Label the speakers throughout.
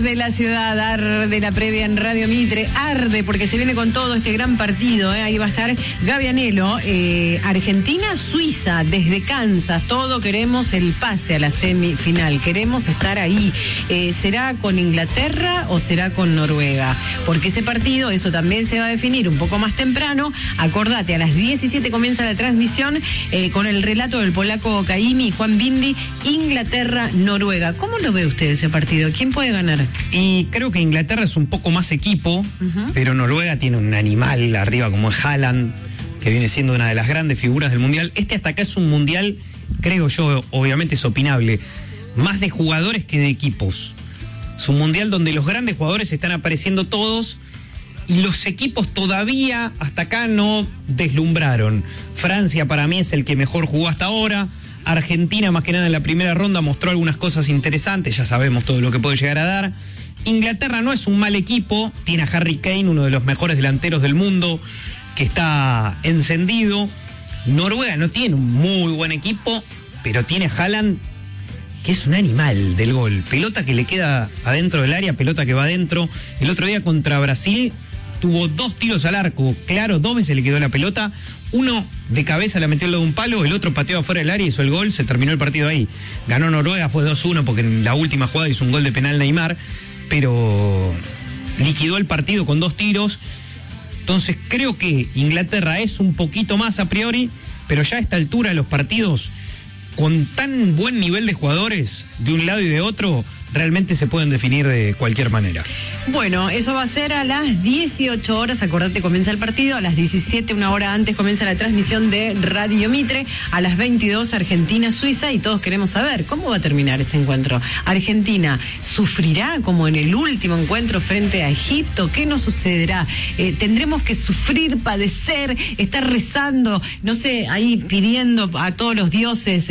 Speaker 1: Arde la ciudad, arde la previa en Radio Mitre, arde porque se viene con todo este gran partido, ahí va a estar Gaby Anelo, Argentina-Suiza, desde Kansas, todo queremos el pase a la semifinal, queremos estar ahí, ¿será con Inglaterra o será con Noruega? Porque ese partido, eso también se va a definir un poco más temprano, acordate, a las 17 comienza la transmisión con el relato del polaco Caimi y Juan Bindi, Inglaterra-Noruega. ¿Cómo lo ve usted ese partido? ¿Quién puede ganar?
Speaker 2: Y creo que Inglaterra es un poco más equipo, pero Noruega tiene un animal arriba como es Haaland, que viene siendo una de las grandes figuras del Mundial. Hasta acá es un Mundial, creo yo, obviamente es opinable, más de jugadores que de equipos. Es un Mundial donde los grandes jugadores están apareciendo todos y los equipos todavía hasta acá no deslumbraron. Francia para mí es el que mejor jugó hasta ahora. Argentina, más que nada en la primera ronda, mostró algunas cosas interesantes, ya sabemos todo lo que puede llegar a dar. Inglaterra no es un mal equipo, tiene a Harry Kane, uno de los mejores delanteros del mundo, que está encendido. Noruega no tiene un muy buen equipo, pero tiene a Haaland, que es un animal del gol. Pelota que le queda adentro del área, pelota que va adentro. El otro día contra Brasil tuvo 2 tiros al arco, claro, 2 veces le quedó la pelota, uno de cabeza la metió al lado de un palo, el otro pateó afuera del área, hizo el gol, se terminó el partido ahí. Ganó Noruega, fue 2-1 porque en la última jugada hizo un gol de penal Neymar, pero liquidó el partido con 2 tiros. Entonces creo que Inglaterra es un poquito más a priori, pero ya a esta altura de los partidos, con tan buen nivel de jugadores de un lado y de otro, realmente se pueden definir de cualquier manera. Bueno, eso va a ser a las 18 horas, acordate, comienza el partido, a las 17, una hora antes, comienza la transmisión de Radio Mitre, a las 22, Argentina-Suiza, y todos queremos saber cómo va a terminar ese encuentro. ¿Argentina sufrirá como en el último encuentro frente a Egipto? ¿Qué nos sucederá? ¿Tendremos que sufrir, padecer, estar rezando, no sé, ahí pidiendo a todos los dioses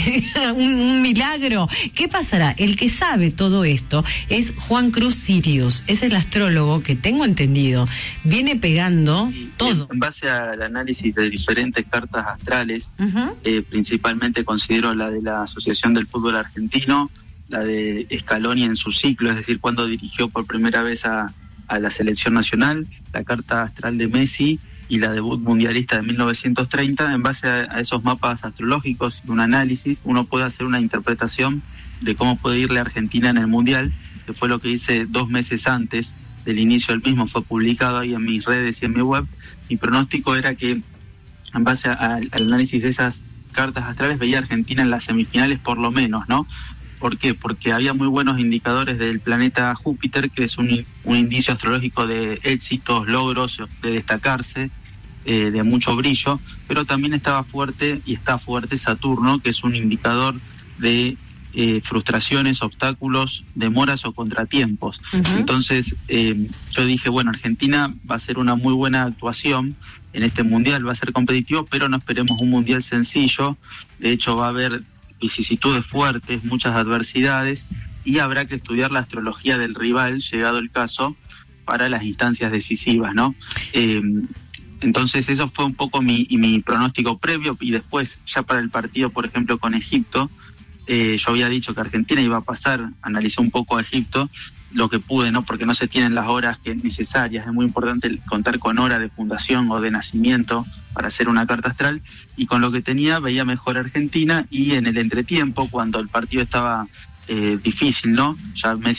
Speaker 2: un milagro? ¿Qué pasará? El que sabe todo esto es Juan Cruz Sirius, es el astrólogo que tengo entendido viene pegando todo.
Speaker 3: En base al análisis de diferentes cartas astrales, principalmente considero la de la Asociación del Fútbol Argentino, la de Scaloni en su ciclo, es decir, cuando dirigió por primera vez a la selección nacional, la carta astral de Messi y la debut mundialista de 1930. En base a esos mapas astrológicos y un análisis, uno puede hacer una interpretación de cómo puede irle a Argentina en el Mundial, que fue lo que hice 2 meses antes del inicio del mismo, fue publicado ahí en mis redes y en mi web. Mi pronóstico era que, en base al análisis de esas cartas astrales, veía a Argentina en las semifinales por lo menos, ¿no? ¿Por qué? Porque había muy buenos indicadores del planeta Júpiter, que es un indicio astrológico de éxitos, logros, de destacarse, de mucho brillo, pero también estaba fuerte y está fuerte Saturno, que es un indicador de frustraciones, obstáculos, demoras o contratiempos. Entonces yo dije, bueno, Argentina va a ser una muy buena actuación en este mundial, va a ser competitivo, pero no esperemos un mundial sencillo. De hecho va a haber vicisitudes fuertes, muchas adversidades, y habrá que estudiar la astrología del rival, llegado el caso, para las instancias decisivas, ¿no? Entonces eso fue un poco mi pronóstico previo, y después ya para el partido, por ejemplo, con Egipto, yo había dicho que Argentina iba a pasar, analicé un poco a Egipto, lo que pude, ¿no? Porque no se tienen las horas necesarias, es muy importante contar con hora de fundación o de nacimiento para hacer una carta astral, y con lo que tenía veía mejor a Argentina, y en el entretiempo, cuando el partido estaba difícil, ¿no? Ya Messi